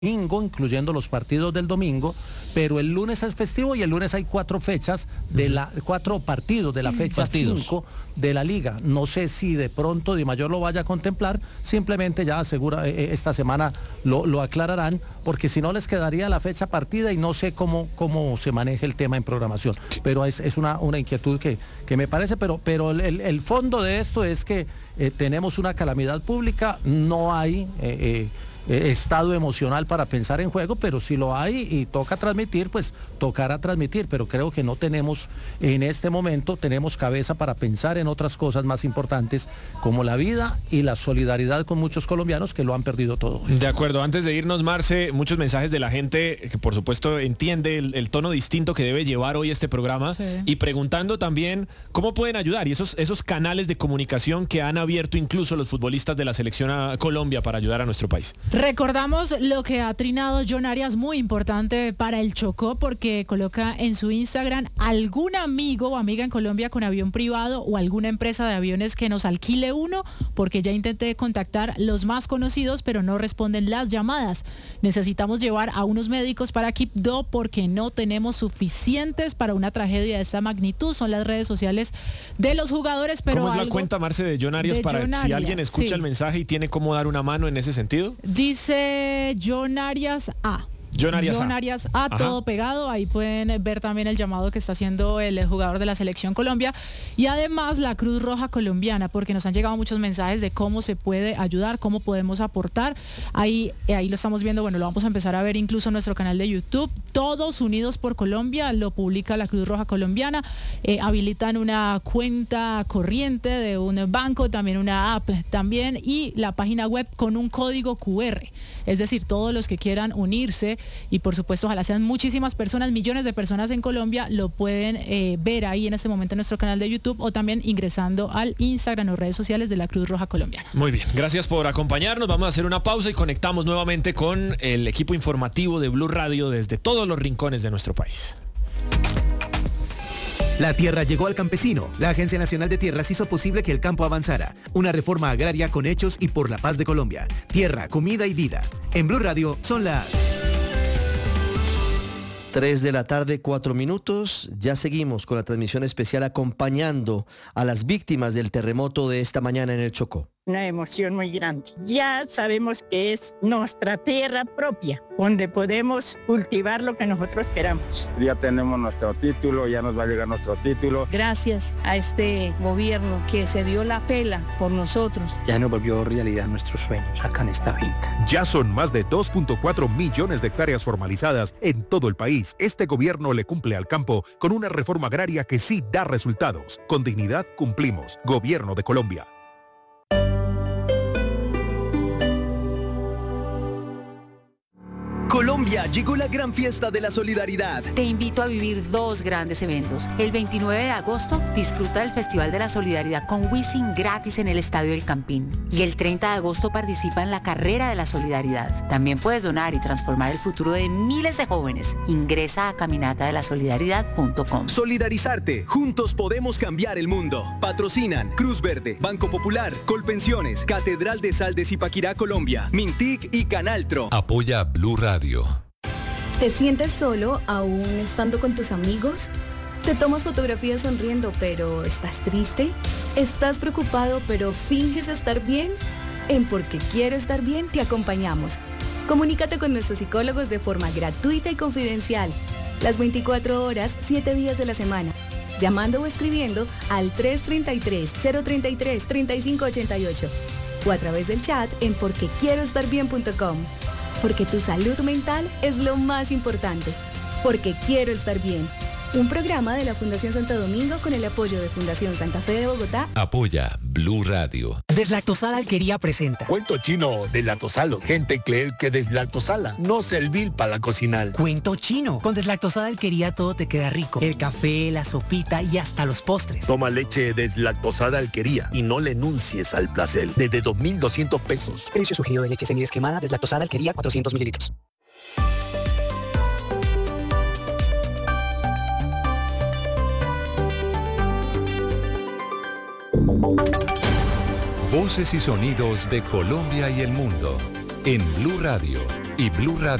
domingo, incluyendo los partidos del domingo, pero el lunes es festivo y el lunes hay cuatro partidos de la fecha 5 de la liga. No sé si de pronto Di Mayor lo vaya a contemplar, simplemente ya asegura, esta semana lo aclararán, porque si no les quedaría la fecha partida y no sé cómo se maneja el tema en programación. Pero es una inquietud que me parece, pero el fondo de esto es que tenemos una calamidad pública, no hay estado emocional para pensar en juego, pero si lo hay y toca transmitir, pues tocará transmitir, pero creo que no tenemos en este momento, tenemos cabeza para pensar en otras cosas más importantes como la vida y la solidaridad con muchos colombianos que lo han perdido todo. De acuerdo, antes de irnos, Marce, muchos mensajes de la gente que por supuesto entiende el tono distinto que debe llevar hoy este programa, sí, y preguntando también cómo pueden ayudar y esos canales de comunicación que han abierto incluso los futbolistas de la selección a Colombia para ayudar a nuestro país. Recordamos lo que ha trinado John Arias, muy importante para el Chocó, porque coloca en su Instagram algún amigo o amiga en Colombia con avión privado o alguna empresa de aviones que nos alquile uno, porque ya intenté contactar los más conocidos, pero no responden las llamadas. Necesitamos llevar a unos médicos para Quibdó porque no tenemos suficientes para una tragedia de esta magnitud. Son las redes sociales de los jugadores, pero ¿cómo es la cuenta, Marce, de John Arias para John Arias, si alguien escucha sí el mensaje y tiene cómo dar una mano en ese sentido? Dice John Arias A. John Arias A, todo pegado. Ahí pueden ver también el llamado que está haciendo el jugador de la Selección Colombia y además la Cruz Roja Colombiana, porque nos han llegado muchos mensajes de cómo se puede ayudar, cómo podemos aportar. Ahí lo estamos viendo, bueno, lo vamos a empezar a ver incluso en nuestro canal de YouTube. Todos Unidos por Colombia, lo publica la Cruz Roja Colombiana. Habilitan una cuenta corriente de un banco, también una app también, y la página web con un código QR. Es decir, todos los que quieran unirse, y por supuesto ojalá sean muchísimas personas, millones de personas en Colombia, lo pueden ver ahí en este momento en nuestro canal de YouTube o también ingresando al Instagram o redes sociales de la Cruz Roja Colombiana. Muy bien, gracias por acompañarnos. Vamos a hacer una pausa y conectamos nuevamente con el equipo informativo de Blue Radio desde todos los rincones de nuestro país. La tierra llegó al campesino. La Agencia Nacional de Tierras hizo posible que el campo avanzara. Una reforma agraria con hechos y por la paz de Colombia. Tierra, comida y vida. En Blue Radio son las 3 de la tarde, 4 minutos. Ya seguimos con la transmisión especial acompañando a las víctimas del terremoto de esta mañana en el Chocó. Una emoción muy grande. Ya sabemos que es nuestra tierra propia, donde podemos cultivar lo que nosotros queramos. Ya tenemos nuestro título, ya nos va a llegar nuestro título. Gracias a este gobierno que se dio la pela por nosotros. Ya nos volvió realidad nuestros sueños acá en esta finca. Ya son más de 2.4 millones de hectáreas formalizadas en todo el país. Este gobierno le cumple al campo con una reforma agraria que sí da resultados. Con dignidad cumplimos. Gobierno de Colombia. Colombia, llegó la gran fiesta de la solidaridad. Te invito a vivir dos grandes eventos. El 29 de agosto, disfruta del Festival de la Solidaridad con Wisin gratis en el Estadio El Campín. Y el 30 de agosto participa en la Carrera de la Solidaridad. También puedes donar y transformar el futuro de miles de jóvenes. Ingresa a caminatadelasolidaridad.com. Solidarizarte. Juntos podemos cambiar el mundo. Patrocinan Cruz Verde, Banco Popular, Colpensiones, Catedral de Sal de Zipaquirá, Colombia, Mintic y Canaltro. Apoya Blue Radio. ¿Te sientes solo aún estando con tus amigos? ¿Te tomas fotografías sonriendo pero estás triste? ¿Estás preocupado pero finges estar bien? En Porque Quiero Estar Bien te acompañamos. Comunícate con nuestros psicólogos de forma gratuita y confidencial. Las 24 horas, 7 días de la semana. Llamando o escribiendo al 333-033-3588 o a través del chat en porquequieroestarbien.com. Porque tu salud mental es lo más importante. Porque Quiero Estar Bien. Un programa de la Fundación Santo Domingo con el apoyo de Fundación Santa Fe de Bogotá. Apoya Blue Radio. Deslactosada Alquería presenta Cuento chino deslactosalo. Gente cree que deslactosala no servir para cocinar. Cuento chino. Con Deslactosada Alquería todo te queda rico. El café, la sopita y hasta los postres. Toma leche deslactosada Alquería y no le enuncies al placer. Desde 2.200 pesos. Precio sugerido de leche semidescremada Deslactosada Alquería 400 mililitros. Voces y sonidos de Colombia y el mundo en Blue Radio y Blue Radio.